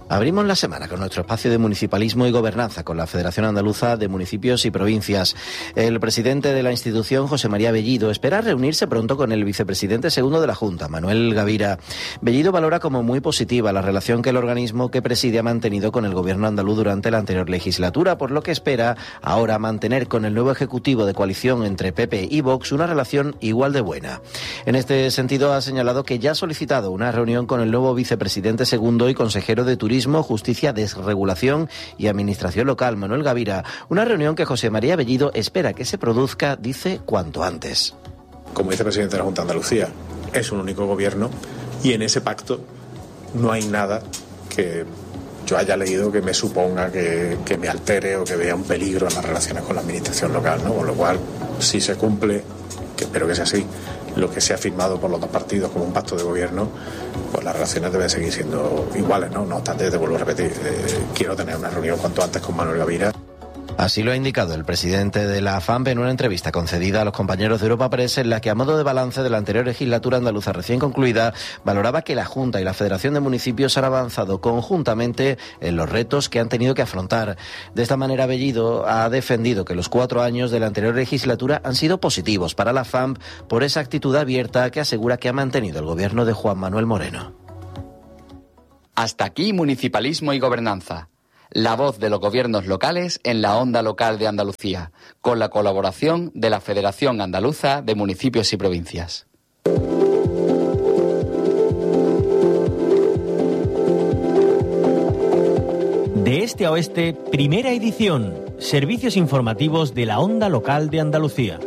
Abrimos la semana con nuestro espacio de municipalismo y gobernanza con la Federación Andaluza de Municipios y Provincias. El presidente de la institución, José María Bellido, espera reunirse pronto con el vicepresidente segundo de la Junta, Manuel Gavira. Bellido valora como muy positiva la relación que el organismo que preside ha mantenido con el gobierno andaluz durante la anterior legislatura, por lo que espera ahora mantener con el nuevo ejecutivo de coalición entre PP y Vox una relación igual de buena. En este sentido, ha señalado que ya ha solicitado una reunión con el nuevo vicepresidente segundo y consejero de Turismo, Justicia, Desregulación y Administración Local, Manuel Gavira. Una reunión que José María Bellido espera que se produzca, dice, cuanto antes. Como vicepresidente de la Junta de Andalucía, es un único gobierno y en ese pacto no hay nada que yo haya leído que me suponga que me altere o que vea un peligro en las relaciones con la administración local, ¿no? Con lo cual, si se cumple, que espero que sea así, lo que se ha firmado por los dos partidos como un pacto de gobierno, pues las relaciones deben seguir siendo iguales, ¿no? No obstante, te vuelvo a repetir, quiero tener una reunión cuanto antes con Manuel Gavira. Así lo ha indicado el presidente de la FAMP en una entrevista concedida a los compañeros de Europa Press, en la que, a modo de balance de la anterior legislatura andaluza recién concluida, valoraba que la Junta y la Federación de Municipios han avanzado conjuntamente en los retos que han tenido que afrontar. De esta manera, Bellido ha defendido que los 4 años de la anterior legislatura han sido positivos para la FAMP por esa actitud abierta que asegura que ha mantenido el gobierno de Juan Manuel Moreno. Hasta aquí Municipalismo y Gobernanza. La voz de los gobiernos locales en la onda local de Andalucía, con la colaboración de la Federación Andaluza de Municipios y Provincias. De este a oeste, primera edición. Servicios informativos de la onda local de Andalucía.